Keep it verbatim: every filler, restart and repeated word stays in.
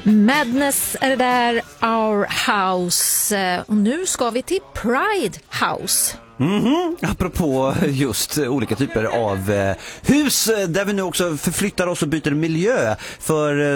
Madness är det där, Our House. Och nu ska vi till Pride House. Mm-hmm. Apropå just olika typer av hus där vi nu också förflyttar oss och byter miljö. För